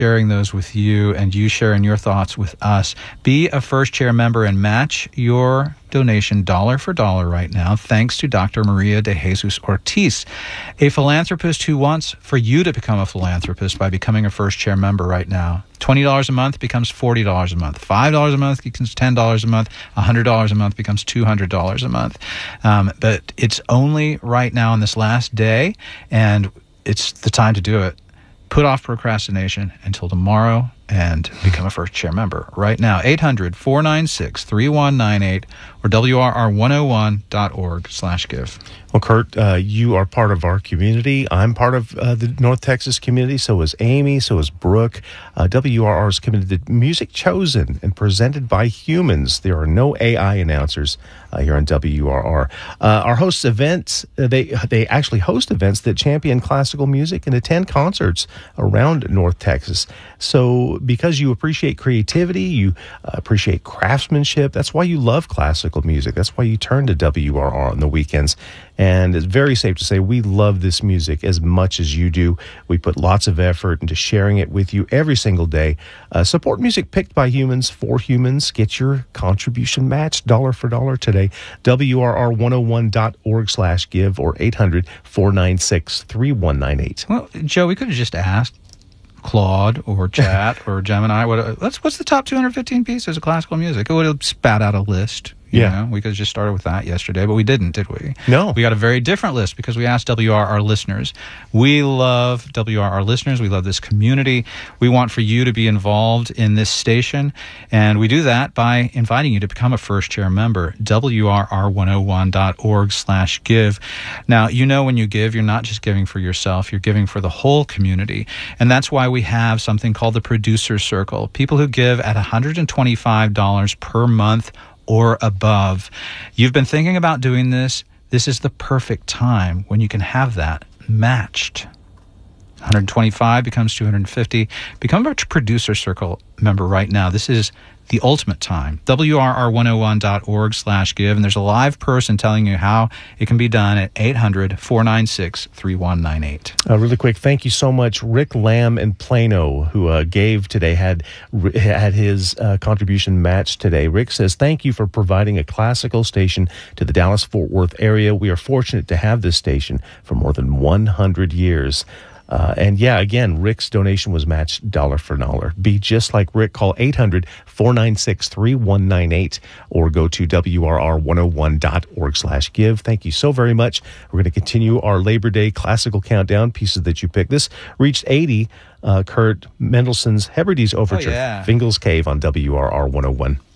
sharing those with you and you sharing your thoughts with us. Be a First Chair member and match your donation dollar for dollar right now, thanks to Dr. Maria de Jesus Ortiz, a philanthropist who wants for you to become a philanthropist by becoming a First Chair member right now. $20 a month becomes $40 a month. $5 a month becomes $10 a month. $100 a month becomes $200 a month. But it's only right now on this last day, and it's the time to do it. Put off procrastination until tomorrow and become a First Chair member right now. 800-496-3198 or WRR101.org/give. Well, Kurt, you are part of our community. I'm part of the North Texas community. So is Amy. So is Brooke. WRR is committed to music chosen and presented by humans. There are no AI announcers here on WRR. Our hosts events, they actually host events that champion classical music and attend concerts around North Texas. So because you appreciate creativity, you appreciate craftsmanship, that's why you love classical music. That's why you turn to WRR on the weekends. And it's very safe to say we love this music as much as you do. We put lots of effort into sharing it with you every single day. Support music picked by humans for humans. Get your contribution matched dollar for dollar today. WRR101.org/give or 800-496-3198. Well, Joe, we could have just asked Claude or Chat or Gemini. What's the top 215 pieces of classical music? It would have spat out a list. You know, we could have just started with that yesterday, but we didn't, did we? No. We got a very different list because we asked WRR listeners. We love WRR listeners. We love this community. We want for you to be involved in this station, and we do that by inviting you to become a First Chair member, WRR101.org/give. Now, you know when you give, you're not just giving for yourself, you're giving for the whole community, and that's why we have something called the Producer Circle. People who give at $125 per month or above. You've been thinking about doing this. This is the perfect time when you can have that matched. 125 becomes 250. Become a Producer Circle member right now. This is the ultimate time. WRR101.org/give, and there's a live person telling you how it can be done at 800-496-3198. Really quick, thank you so much. Rick Lamb in Plano, who gave today, had his contribution matched today. Rick says, thank you for providing a classical station to the Dallas-Fort Worth area. We are fortunate to have this station for more than 100 years. And yeah, again, Rick's donation was matched dollar for dollar. Be just like Rick. Call 800-496-3198 or go to WRR101.org/give. Thank you so very much. We're going to continue our Labor Day classical countdown, pieces that you picked. This reached 80. Kurt Mendelssohn's Hebrides Overture, Fingal's Cave on WRR 101.